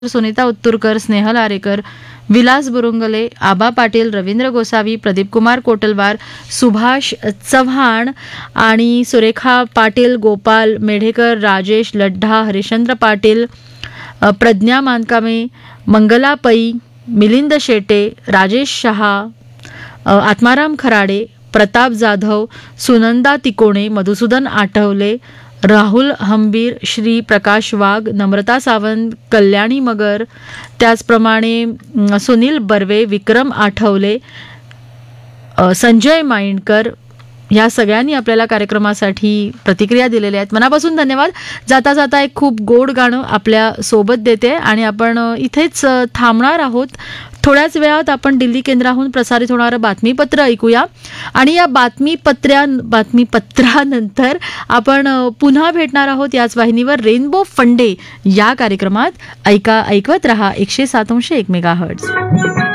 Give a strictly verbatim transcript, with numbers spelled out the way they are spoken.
सुनीता उत्तुरकर, स्नेहल आरेकर, विलास बुरुंगले, आबा पाटील, रवींद्र गोसावी, प्रदीप कुमार कोटलवार, सुभाष चव्हाण आणि सुरेखा पाटील, गोपाल मेढेकर, राजेश लड्ढा, हरिश्चंद्र पाटील, अ, प्रज्ञा मानकामे, मंगला पै, मिलिंद शेटे, राजेश शहा, अ, आत्माराम खराडे, प्रताप जाधव, सुनंदा तिकोणे, मधुसूदन आठवले, राहुल हंबीर, श्री प्रकाश वाघ, नम्रता सावंत, कल्याणी मगर, त्याचप्रमाणे अं, सुनील बर्वे, विक्रम आठवले, अ, संजय माइंडकर ह्या सगळ्यांनी आपल्याला कार्यक्रमासाठी प्रतिक्रिया दिलेल्या आहेत. मनापासून धन्यवाद. जाता जाता एक खूप गोड गाणं आपल्या सोबत देते आणि आपण अ, इथेच अ, थांबणार आहोत. थोड्याच वेळात आपण दिल्ली केंद्राहून प्रसारित होणारं बातमीपत्र ऐकूया आणि या बातमीपत्र्या बातमीपत्रानंतर आपण अ, पुन्हा भेटणार आहोत याच वाहिनीवर रेनबो फंडे या कार्यक्रमात. ऐका ऐकवत रहा एकशे सात अंश एक मेगाहर्ट्झ.